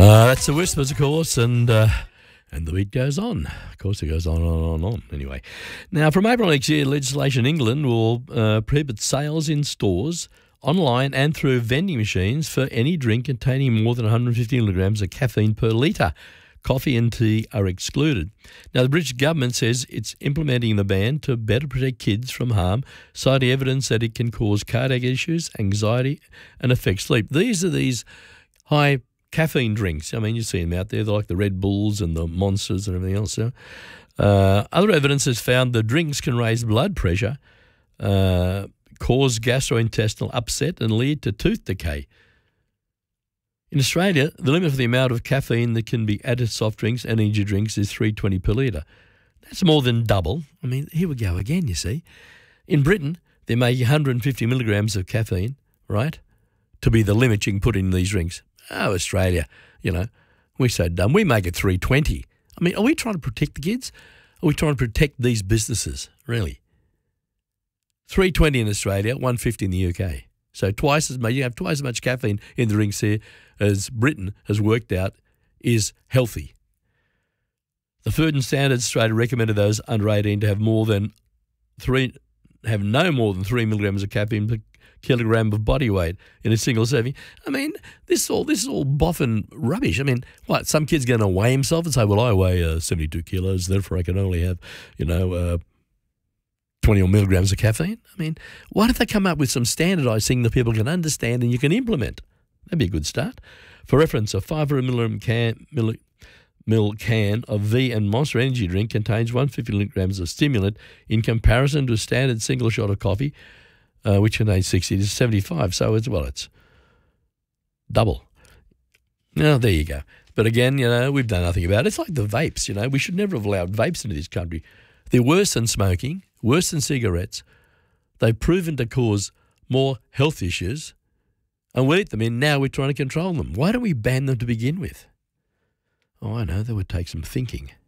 That's the Whispers, of course, and the beat goes on. Of course, it goes on. Anyway, now from April next year, legislation in England will prohibit sales in stores, online and through vending machines for any drink containing more than 150 milligrams of caffeine per litre. Coffee and tea are excluded. Now, the British government says it's implementing the ban to better protect kids from harm, citing evidence that it can cause cardiac issues, anxiety, and affect sleep. These are these high caffeine drinks. I mean, you see them out there. They're like the Red Bulls and the Monsters and everything else. Other evidence has found the drinks can raise blood pressure, cause gastrointestinal upset, and lead to tooth decay. In Australia, the limit for the amount of caffeine that can be added to soft drinks and energy drinks is 320 per litre. That's more than double. I mean, here we go again, you see. In Britain, they're making 150 milligrams of caffeine, right, to be the limit you can put in these drinks. Oh, Australia, we're so dumb. We make it 320. I mean, are we trying to protect the kids? Are we trying to protect these businesses, really? 320 in Australia, 150 in the UK. So twice as much. You have twice as much caffeine in the drinks here as Britain has worked out is healthy. The Food and Standards Australia recommended those under 18 to have no more than 3 milligrams of caffeine per kilogram of body weight in a single serving. I mean, this is all boffin rubbish. I mean, what, some kid's going to weigh himself and say, well, I weigh 72 kilos, therefore I can only have, 20 milligrams of caffeine? I mean, why don't they come up with some standardised thing that people can understand and you can implement? That'd be a good start. For reference, a 500 ml can of V and Monster Energy drink contains 150 milligrams of stimulant in comparison to a standard single shot of coffee, which contains 60 to 75. So it's double. Now, there you go. But again, we've done nothing about it. It's like the vapes, We should never have allowed vapes into this country. They're worse than smoking, worse than cigarettes. They've proven to cause more health issues, and we let them in. Now we're trying to control them. Why don't we ban them to begin with? Oh, I know. That would take some thinking.